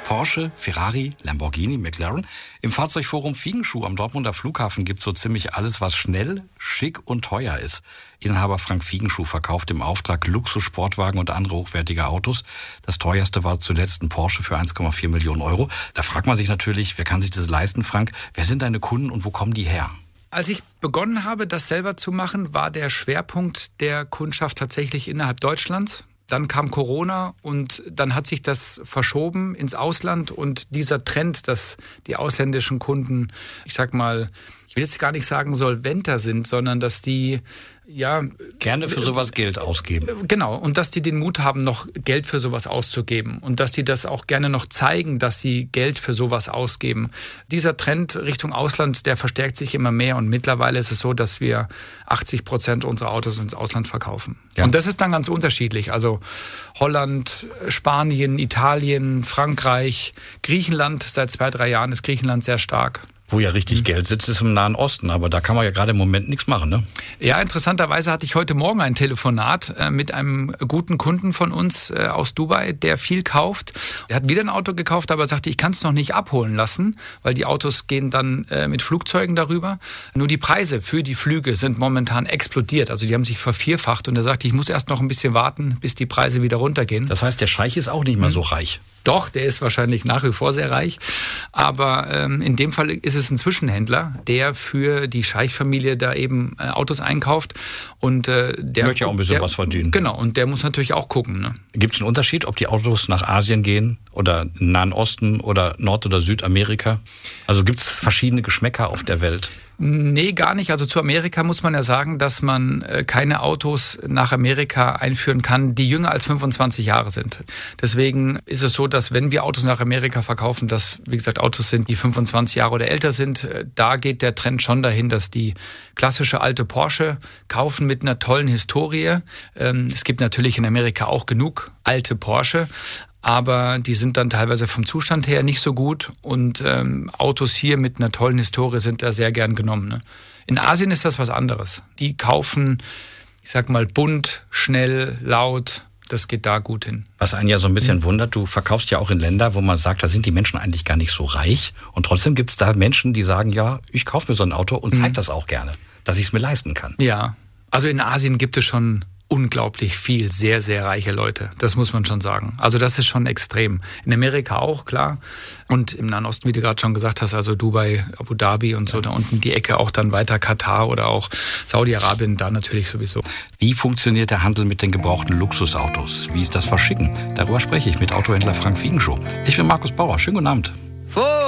Porsche, Ferrari, Lamborghini, McLaren. Im Fahrzeugforum Fiegenschuh am Dortmunder Flughafen gibt's so ziemlich alles, was schnell, schick und teuer ist. Inhaber Frank Fiegenschuh verkauft im Auftrag Luxus-Sportwagen und andere hochwertige Autos. Das teuerste war zuletzt ein Porsche für 1,4 Millionen Euro. Da fragt man sich natürlich, wer kann sich das leisten, Frank? Wer sind deine Kunden und wo kommen die her? Als ich begonnen habe, das selber zu machen, war der Schwerpunkt der Kundschaft tatsächlich innerhalb Deutschlands. Dann kam Corona und dann hat sich das verschoben ins Ausland und dieser Trend, dass die ausländischen Kunden, ich will jetzt gar nicht sagen solventer sind, sondern dass die gerne für sowas Geld ausgeben. Genau, und dass die den Mut haben, noch Geld für sowas auszugeben und dass die das auch gerne noch zeigen, dass sie Geld für sowas ausgeben. Dieser Trend Richtung Ausland, der verstärkt sich immer mehr und mittlerweile ist es so, dass wir 80% unserer Autos ins Ausland verkaufen. Ja. Und das ist dann ganz unterschiedlich. Also Holland, Spanien, Italien, Frankreich, Griechenland, seit 2-3 Jahren ist Griechenland sehr stark. Wo ja richtig Geld sitzt, ist im Nahen Osten. Aber da kann man ja gerade im Moment nichts machen, ne? Ja, interessanterweise hatte ich heute Morgen ein Telefonat mit einem guten Kunden von uns aus Dubai, der viel kauft. Er hat wieder ein Auto gekauft, aber sagte, ich kann es noch nicht abholen lassen, weil die Autos gehen dann mit Flugzeugen darüber. Nur die Preise für die Flüge sind momentan explodiert. Also die haben sich vervierfacht. Und er sagte, ich muss erst noch ein bisschen warten, bis die Preise wieder runtergehen. Das heißt, der Scheich ist auch nicht mehr so reich. Doch, der ist wahrscheinlich nach wie vor sehr reich. Aber in dem Fall ist es ein Zwischenhändler, der für die Scheichfamilie da eben Autos einkauft. Und der möchte ja auch ein bisschen was verdienen. Genau, und der muss natürlich auch gucken. Ne? Gibt es einen Unterschied, ob die Autos nach Asien gehen oder im Nahen Osten oder Nord- oder Südamerika? Also gibt es verschiedene Geschmäcker auf der Welt? Nee, gar nicht. Also zu Amerika muss man ja sagen, dass man keine Autos nach Amerika einführen kann, die jünger als 25 Jahre sind. Deswegen ist es so, dass wenn wir Autos nach Amerika verkaufen, dass, wie gesagt, Autos sind, die 25 Jahre oder älter sind, da geht der Trend schon dahin, dass die klassische alte Porsche kaufen mit einer tollen Historie. Es gibt natürlich in Amerika auch genug alte Porsche, aber die sind dann teilweise vom Zustand her nicht so gut und Autos hier mit einer tollen Historie sind da sehr gern genommen. Ne? In Asien ist das was anderes. Die kaufen, bunt, schnell, laut. Das geht da gut hin. Was einen ja so ein bisschen wundert, du verkaufst ja auch in Länder, wo man sagt, da sind die Menschen eigentlich gar nicht so reich. Und trotzdem gibt es da Menschen, die sagen, ja, ich kaufe mir so ein Auto und zeige das auch gerne, dass ich es mir leisten kann. Ja, also in Asien gibt es schon unglaublich viel, sehr, sehr reiche Leute. Das muss man schon sagen. Also das ist schon extrem. In Amerika auch, klar. Und im Nahen Osten, wie du gerade schon gesagt hast, also Dubai, Abu Dhabi und so, da unten die Ecke, auch dann weiter Katar oder auch Saudi-Arabien, da natürlich sowieso. Wie funktioniert der Handel mit den gebrauchten Luxusautos? Wie ist das Verschicken? Darüber spreche ich mit Autohändler Frank Fiegenschuh. Ich bin Markus Bauer. Schönen guten Abend.